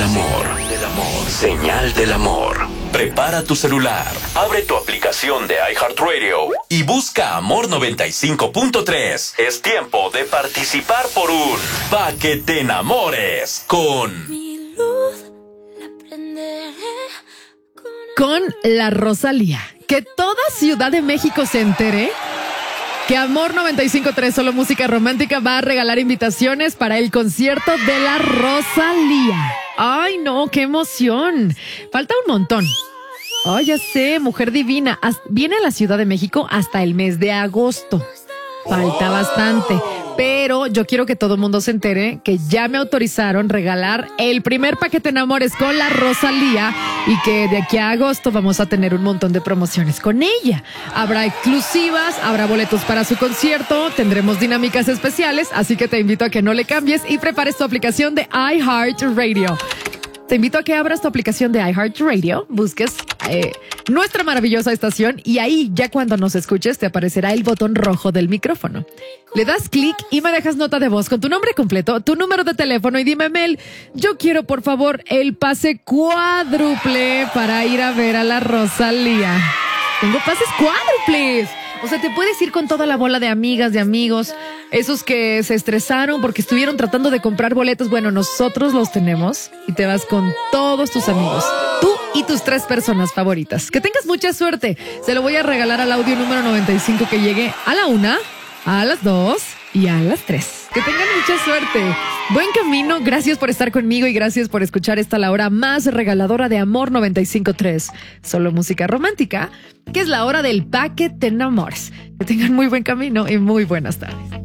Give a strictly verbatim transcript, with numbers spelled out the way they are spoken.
amor. Señal del amor. Prepara tu celular, abre tu aplicación de iHeartRadio y busca Amor noventa y cinco punto tres. Es tiempo de participar por un Pa' que te enamores con... Mi luz la prenderé Con la Rosalía. Que toda Ciudad de México se entere que Amor noventa y cinco punto tres, solo música romántica, va a regalar invitaciones para el concierto de la Rosalía. ¡Ay, no! ¡Qué emoción! Falta un montón. ¡Ay, oh, ya sé! Mujer divina. Viene a la Ciudad de México hasta el mes de agosto. Falta bastante. Pero yo quiero que todo el mundo se entere que ya me autorizaron regalar el primer Pa' que te enamores con la Rosalía y que de aquí a agosto vamos a tener un montón de promociones con ella. Habrá exclusivas, habrá boletos para su concierto, tendremos dinámicas especiales, así que te invito a que no le cambies y prepares tu aplicación de iHeartRadio. Te invito a que abras tu aplicación de iHeartRadio, busques eh, nuestra maravillosa estación y ahí, ya cuando nos escuches, te aparecerá el botón rojo del micrófono. Le das clic y me dejas nota de voz con tu nombre completo, tu número de teléfono y dime, Mel, yo quiero por favor el pase cuádruple para ir a ver a la Rosalía. Tengo pases cuádruples. O sea, te puedes ir con toda la bola de amigas, de amigos, esos que se estresaron porque estuvieron tratando de comprar boletos. Bueno, nosotros los tenemos y te vas con todos tus amigos, tú y tus tres personas favoritas. Que tengas mucha suerte. Se lo voy a regalar al audio número noventa y cinco que llegue a la una, a las dos y a las tres. Que tengan mucha suerte. Buen camino, gracias por estar conmigo y gracias por escuchar esta la hora más regaladora de Amor noventa y cinco punto tres. Solo música romántica, que es la hora del Pa' que te enamores. Que tengan muy buen camino y muy buenas tardes.